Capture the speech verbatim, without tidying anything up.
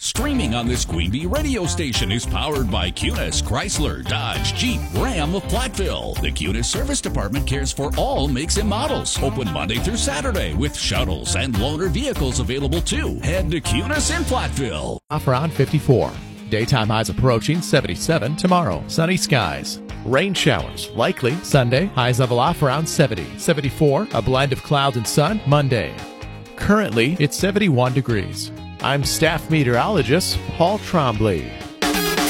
Streaming on this Queen Bee radio station is powered by Cunis, Chrysler, Dodge, Jeep, Ram of Platteville. The Cunis Service Department cares for all makes and models. Open Monday through Saturday with shuttles and loaner vehicles available too. Head to Cunis in Platteville. Off around fifty-four. Daytime highs approaching seventy-seven tomorrow. Sunny skies. Rain showers likely Sunday. Highs level off around seventy. seventy-four. A blend of clouds and sun Monday. Currently, it's seventy-one degrees. I'm staff meteorologist Paul Trombley.